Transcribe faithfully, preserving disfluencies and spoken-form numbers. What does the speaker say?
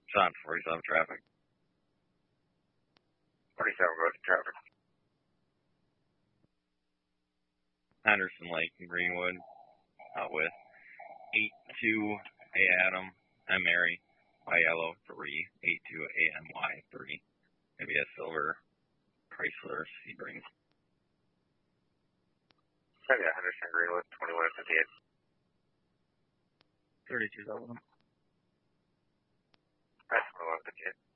Sean, forty-seven traffic. forty-seven goes to traffic. Henderson Lake and Greenwood, out with eight two A Adam, M Mary, Y Yellow three, eight two A M Y three. Maybe a silver Chrysler Sebring. Yeah, Henderson Greenwood, twenty-one fifty-eight. thirty-two thousand. That's twenty-one fifty-eight.